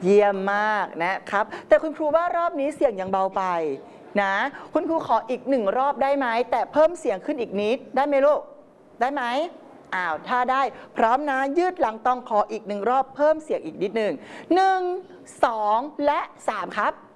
เยี่ยมมากนะครับแต่คุณครูว่ารอบนี้เสียงยังเบาไปนะคุณครูขออีก1 รอบได้ไหมแต่เพิ่มเสียงขึ้นอีกนิดได้ไหมลูกได้ไหมถ้าได้พร้อมนะยืดหลังต้องขออีก1 รอบเพิ่มเสียงอีกนิดหนึ่ง1 2 และ 3ครับ